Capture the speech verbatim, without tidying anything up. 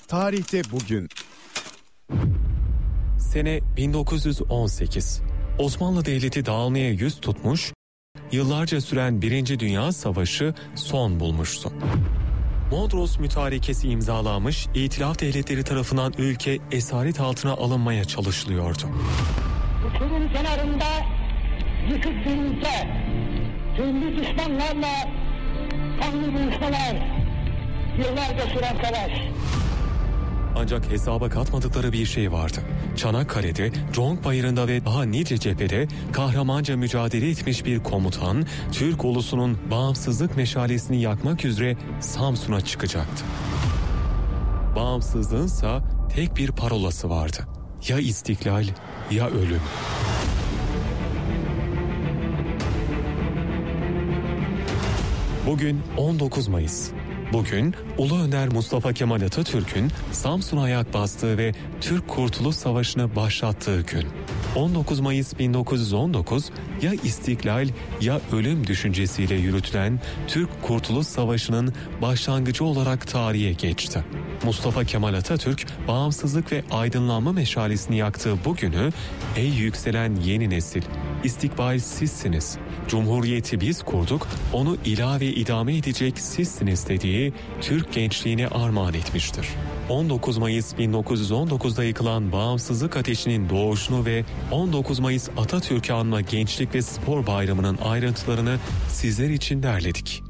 Tarihte bugün. Sene bin dokuz yüz on sekiz. Osmanlı Devleti dağılmaya yüz tutmuş, yıllarca süren Birinci Dünya Savaşı son bulmuştu. Mondros Mütarekesi imzalanmış, İtilaf devletleri tarafından ülke esaret altına alınmaya çalışılıyordu. Uçurum kenarında yıkık bir ülke, türlü düşmanlarla kanlı buluşmalar, yıllarca süren savaş. Ancak hesaba katmadıkları bir şey vardı. Çanakkale'de, Conk Bayırı'nda ve daha nice cephede kahramanca mücadele etmiş bir komutan, Türk ulusunun bağımsızlık meşalesini yakmak üzere Samsun'a çıkacaktı. Bağımsızlığınsa tek bir parolası vardı. Ya istiklal, ya ölüm. Bugün on dokuz Mayıs. Bugün Ulu Önder Mustafa Kemal Atatürk'ün Samsun'a ayak bastığı ve Türk Kurtuluş Savaşı'nı başlattığı gün. on dokuz Mayıs bin dokuz yüz on dokuz ya istiklal ya ölüm düşüncesiyle yürütülen Türk Kurtuluş Savaşı'nın başlangıcı olarak tarihe geçti. Mustafa Kemal Atatürk bağımsızlık ve aydınlanma meşalesini yaktığı bu günü, ey yükselen yeni nesil, istikbal sizsiniz, Cumhuriyeti biz kurduk, onu ilave idame edecek sizsiniz dediği Türk gençliğine armağan etmiştir. on dokuz Mayıs bin dokuz yüz on dokuzda yıkılan bağımsızlık ateşinin doğuşunu ve on dokuz Mayıs Atatürk'ü anma Gençlik ve Spor Bayramı'nın ayrıntılarını sizler için derledik.